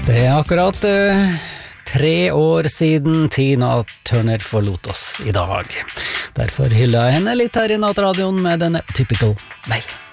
Det akkurat 3 år siden Tina Turner forlot oss i dag. Derfor hyller jeg henne litt her i Nattradioen med denne Typical Mail.